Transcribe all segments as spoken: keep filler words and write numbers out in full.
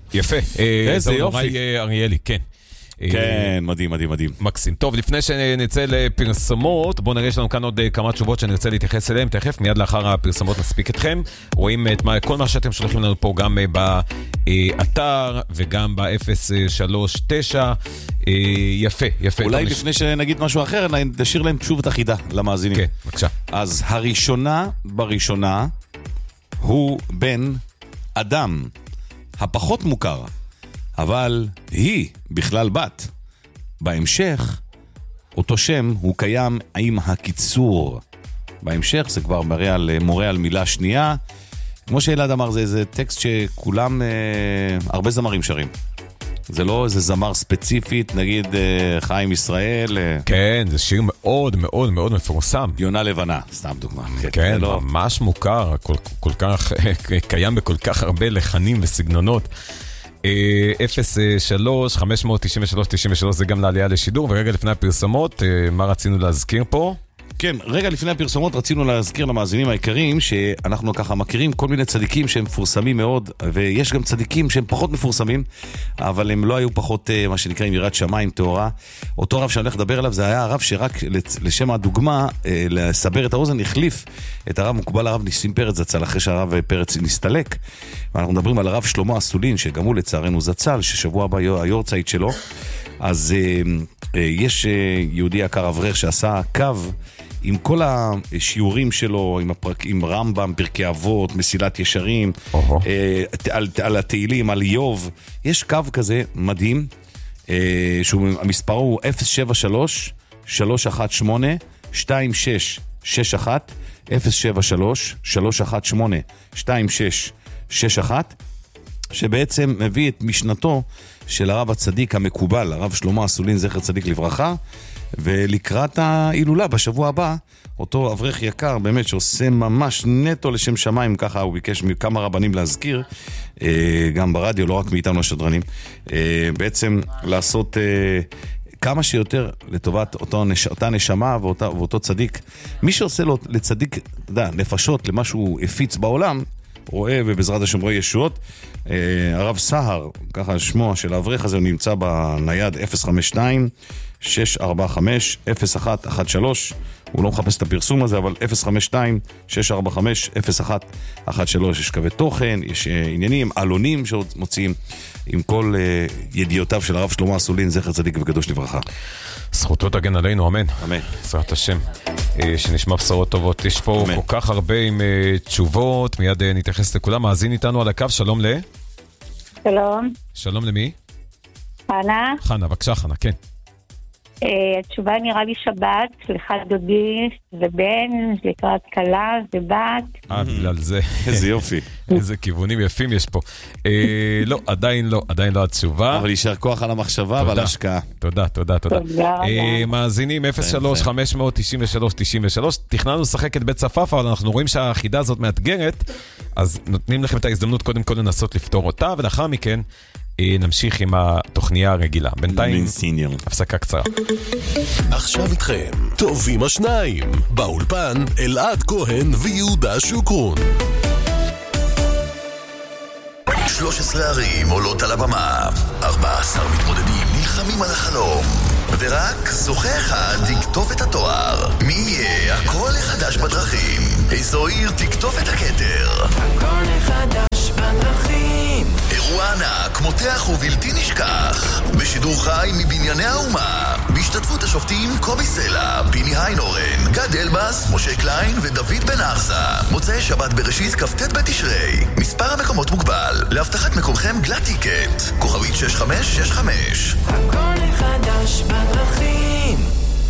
יפה. איזה יופי. אריאלי, כן. כן, מדהים, מדהים, מדהים. מקסים. טוב, לפני שנצא לפרסומות, בואו נראה, יש לנו כאן עוד כמה תשובות שאני רוצה להתייחס אליהם, תכף, מיד לאחר הפרסומות נספיק אתכם. רואים את מה, כל מה שאתם שולחים לנו פה, גם באתר וגם ב-אפס שלוש תשע. יפה, יפה. אולי לפני שנגיד משהו אחר, נשאיר להם שוב את החידה למאזינים. כן, בבקשה. אז הראשונה בראשונה הוא בן אדם, הפחות מוכר. אבל היא בכלל בת. בהמשך, אותו שם הוא קיים עם הקיצור. בהמשך זה כבר מראה על, מורה על מילה שנייה. כמו שאלעד אמר, זה איזה טקסט שכולם, אה, הרבה זמרים שרים. זה לא איזה זמר ספציפית, נגיד אה, חיים ישראל. אה... כן, זה שיר מאוד מאוד מאוד מפורסם. יונה לבנה, סתם דוגמה. כן, כן לא... ממש מוכר, כל, כל כך, קיים בכל כך הרבה לחנים וסגנונות. אפס שלוש חמש תשע שלוש תשע שלוש זה גם לעלייה לשידור. ורגע לפני הפרסומות, מה רצינו להזכיר פה? כן, רגע לפני הפרסומות רצינו להזכיר למאזינים העיקריים שאנחנו ככה מכירים כל מיני צדיקים שהם מפורסמים מאוד, ויש גם צדיקים שהם פחות מפורסמים, אבל הם לא היו פחות מה שנקרא עם יראת שמיים תאורה. אותו רב שאני הולך לדבר עליו זה היה הרב שרק לשם הדוגמה לסבר את האוזן החליף את הרב מוקבל הרב ניסים פרץ זצ"ל אחרי שהרב פרץ נסתלק. ואנחנו מדברים על הרב שלמה אסולין שגם הוא לצערנו זצ"ל, ששבוע הבא היורצייט שלו. אז יש יהודי יקר אברך שעשה קו עם כל השיעורים שלו, עם, הפרק, עם רמב"ם, פרקי אבות, מסילת ישרים, אה, על, על התהילים, על איוב. יש קו כזה מדהים, אה, שהמספר הוא אפס שבע שלוש שלוש אחת שמונה שתיים שש שש אחת, אפס שבע שלוש שלוש אחת שמונה שתיים שש שש אחת, שבעצם מביא את משנתו של הרב הצדיק המקובל, הרב שלמה אסולין זכר צדיק לברכה, ולקראת ההילולה בשבוע הבא, אותו אברך יקר באמת שעושה ממש נטו לשם שמיים, ככה הוא ביקש מכמה רבנים להזכיר, גם ברדיו, לא רק מאיתנו השדרנים, בעצם לעשות כמה שיותר לטובת אותו, אותה נשמה ואותה, ואותו צדיק. מי שעושה לו לצדיק, אתה יודע, נפשות למה שהוא הפיץ בעולם, רואה ובעזרת השם רואה ישועות. הרב סהר, ככה שמו של האברך הזה, הוא נמצא בנייד אפס חמש שתיים שש ארבע חמש אפס אחת אחת שלוש. הוא לא מחפש את הפרסום הזה, אבל אפס חמש שתיים שש ארבע חמש אפס אחת אחת שלוש. יש קווי תוכן, יש עניינים, אלונים שמוציאים עם כל ידיעותיו של הרב שלמה אסולין זכר צדיק וקדוש לברכה. זכותו תגן עלינו, אמן. אמן. בעזרת השם. שנשמע בשורות טובות. יש פה אמן. כל כך הרבה עם תשובות, מיד נתייחס לכולם. מאזין איתנו על הקו, שלום ל... שלום. שלום למי? חנה. חנה, בבקשה חנה, כן. התשובה נראה לי שבת, לך דודי ובן, לקראת קלה ובת. אה, בגלל זה. איזה יופי. איזה כיוונים יפים יש פה. לא, עדיין לא, עדיין לא התשובה. אבל יישר כוח על המחשבה ועל ההשקעה. תודה, תודה, תודה. מאזינים אפס שלוש חמש תשע שלוש תשע שלוש. תכננו לשחק את בית צפאפא, אבל אנחנו רואים שהחידה הזאת מאתגרת, אז נותנים לכם את ההזדמנות קודם כל לנסות לפתור אותה, ולאחר מכן נמשיך עם התוכניה הרגילה. בינתיים, הפסקה קצרה. עכשיו איתכם, טובים השניים. באולפן, אלעד כהן ויהודה שוקרון. שלוש עשרה ערים עולות על הבמה. ארבע עשרה מתמודדים נלחמים על החלום. ורק זוכה אחד תכתוב את התואר. מי יהיה הכל החדש בדרכים? איזו עיר תכתוב את הכתר? הכל החדש בדרכים. אירוע ענק, מותח ובלתי נשכח. בשידור חי מבנייני האומה. בהשתתפות השופטים קובי סלע, פיני היינורן, גד אלבאס, משה קליין ודוד בן ארסה. מוצאי שבת בראשית כ"ט בתשרי. מספר המקומות מוגבל. להבטחת מקומכם גלת טיקט. כוכבית שש חמש שש חמש. הכל חדש בדרכים.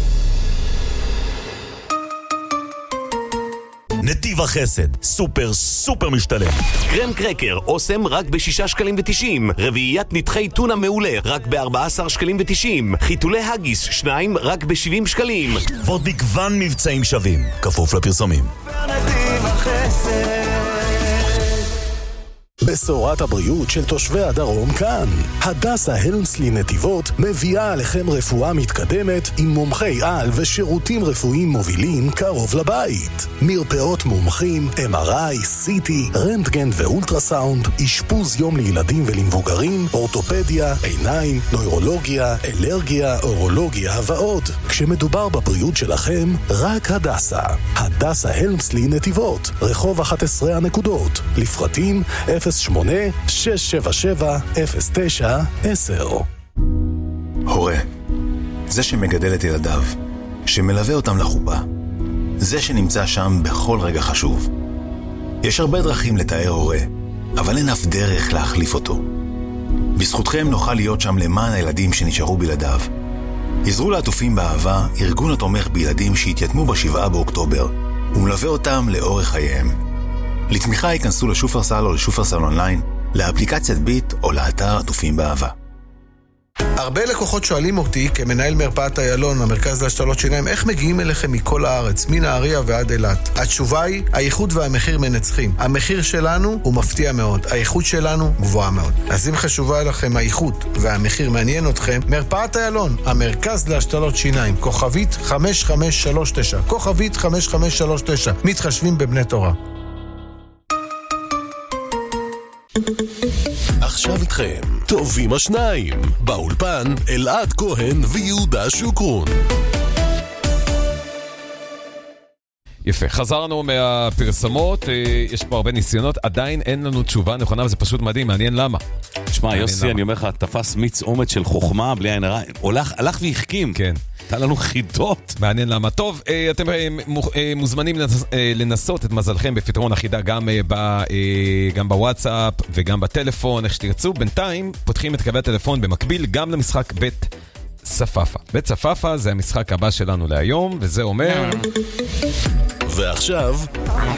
נתיב החסד, סופר סופר משתלם. קרם קרקר, אוסם רק בשישה שקלים ותשעים. רביעיית נתחי טונה מעולה רק בארבע עשרה שקלים ותשעים. חיתולי הגיס, שניים רק בשבעים שקלים. ועוד מגוון מבצעים שווים, כפוף לפרסומים. נתיב החסד. בשורת הבריאות של תושבי הדרום כאן. הדסה הלמסלי נתיבות מביאה עליכם רפואה מתקדמת עם מומחי על ושירותים רפואיים מובילים קרוב לבית. מרפאות מומחים, אם אר איי, סי טי, רנטגן ואולטרסאונד, אשפוז יום לילדים ולמבוגרים, אורתופדיה, עיניים, נוירולוגיה, אלרגיה, אורולוגיה ועוד. כשמדובר בבריאות שלכם, רק הדסה. הדסה הלמסלי נתיבות, רחוב אחת עשרה הנקודות. לפרטים אפס שמונה שש שבע שבע אפס תשע עשר. הורה, זה שמגדל את ילדיו, שמלווה אותם לחופה, זה שנמצא שם בכל רגע חשוב. יש הרבה דרכים לתאר הורה, אבל אין אף דרך להחליף אותו. בזכותכם נוכל להיות שם למען הילדים שנשארו בלעדיו. עזרו לעטופים באהבה, ארגון התומך בילדים שהתייתמו בשבעה באוקטובר, ומלווה אותם לאורך חייהם. לתמיכה ייכנסו לשופרסל או לשופרסל אונליין, לאפליקציית ביט או לאתר עטופים באהבה. הרבה לקוחות שואלים אותי, כמנהל מרפאת איילון, המרכז להשתלות שיניים, איך מגיעים אליכם מכל הארץ, מנהריה ועד אילת? התשובה היא, האיכות והמחיר מנצחים. המחיר שלנו הוא מפתיע מאוד, האיכות שלנו גבוהה מאוד. אז אם חשובה לכם האיכות והמחיר מעניין אתכם, מרפאת איילון, המרכז להשתלות שיניים, כוכבית חמש חמש שלוש תשע, כוכבית חמש חמש שלוש תשע, מתחשבים בבני תורה. עכשיו איתכם, טובים השניים, באולפן אלעד כהן ויהודה שוקרון. יפה, חזרנו מהפרסמות, יש פה הרבה ניסיונות, עדיין אין לנו תשובה נכונה, וזה פשוט מדהים, מעניין למה. תשמע, יוסי, אני אומר לך, תפס מיץ אומץ של חוכמה, בלי עין הרע, הלך והחכים. כן. הייתה לנו חידות. מעניין למה. טוב, אתם מוזמנים לנסות את מזלכם בפתרון אחידה גם בוואטסאפ וגם בטלפון, איך שתרצו. בינתיים פותחים את קווי הטלפון במקביל גם למשחק בית צפאפה. בית צפאפה זה המשחק הבא שלנו להיום, וזה אומר... ועכשיו...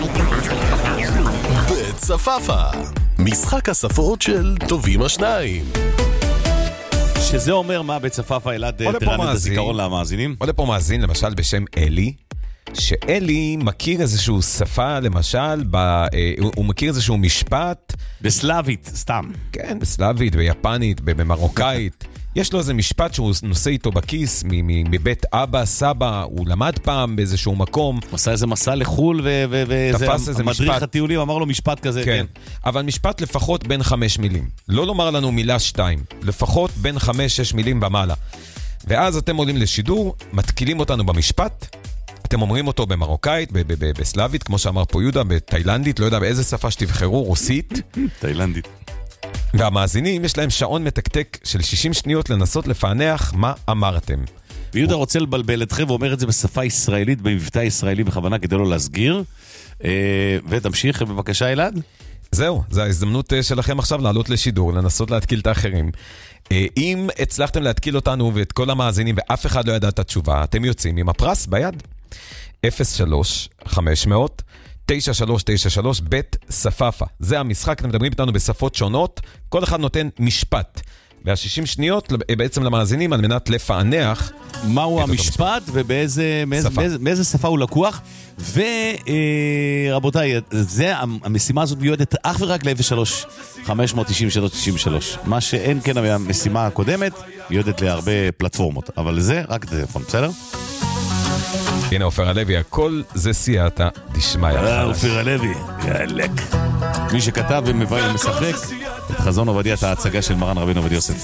בית צפאפה. משחק השפות של טובים השניים. שזה אומר מה בית צפאפה אלעד תרענן את הזיכרון למאזינים? עולה פה מאזין למשל בשם אלי, שאלי מכיר איזשהו שפה למשל, ב, אה, הוא מכיר איזשהו משפט בסלאבית, סתם. כן, בסלאבית, ביפנית, במרוקאית. יש לו איזה משפט שהוא נושא איתו בכיס מבית אבא, סבא, הוא למד פעם באיזשהו מקום. הוא עשה איזה מסע לחול וזה המדריך הטיולים אמר לו משפט כזה. כן, אבל משפט לפחות בין חמש מילים. לא לומר לנו מילה שתיים, לפחות בין חמש, שש מילים במעלה. ואז אתם עולים לשידור, מתקילים אותנו במשפט, אתם אומרים אותו במרוקאית, בסלאבית, כמו שאמר פה יהודה, בתאילנדית, לא יודע באיזה שפה שתבחרו, רוסית. תאילנדית. והמאזינים יש להם שעון מתקתק של שישים שניות לנסות לפענח מה אמרתם. ויהודה רוצה לבלבל אתכם ואומר את זה בשפה ישראלית, במבטא ישראלי בכוונה כדי לא להסגיר. ותמשיך בבקשה אלעד. זהו, זו ההזדמנות שלכם עכשיו לעלות לשידור, לנסות להתקיל את האחרים. אם הצלחתם להתקיל אותנו ואת כל המאזינים ואף אחד לא ידע את התשובה, אתם יוצאים עם הפרס ביד. אפס שלוש חמש מאות תשע שלוש תשע שלוש בית צפאפה. זה המשחק, אתם מדברים איתנו בשפות שונות, כל אחד נותן משפט. וה-שישים שניות בעצם למאזינים על מנת לפענח מהו המשפט ובאיזה מאיזה שפה הוא לקוח. ורבותיי, זה המשימה הזאת מיועדת אך ורק ל-אפס שלוש חמש תשע שלוש תשע שלוש. מה שאין כן המשימה הקודמת מיועדת להרבה פלטפורמות, אבל זה רק טלפון, בסדר? הנה אופיר הלוי, הכל זה סייעתא דשמיא. אופיר הלוי, יאלק. מי שכתב ומשחק את חזון עובדיה, את ההצגה של מרן רבינו עובדיה יוסף.